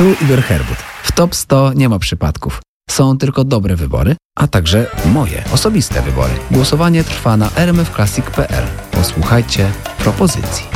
Tu Igor Herbut. W Top 100 nie ma przypadków. Są tylko dobre wybory, a także moje osobiste wybory. Głosowanie trwa na rmfclassic.pl. Posłuchajcie propozycji.